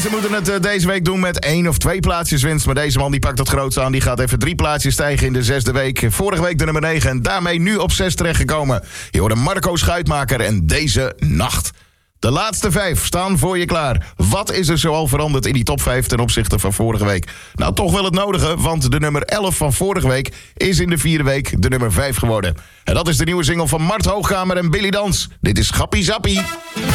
mensen moeten het deze week doen met 1 of 2 plaatsjes winst. Maar deze man die pakt het grootste aan. Die gaat even 3 plaatsjes stijgen in de 6e week. Vorige week de nummer 9 en daarmee nu op 6 terechtgekomen. Je hoorde Marco Schuitmaker en Deze Nacht. De laatste 5 staan voor je klaar. Wat is er zoal veranderd in die top 5 ten opzichte van vorige week? Nou, toch wel het nodige, want de nummer 11 van vorige week is in de 4e week de nummer 5 geworden. En dat is de nieuwe single van Mart Hoogkamer en Billy Dans. Dit is Gappie Zappie.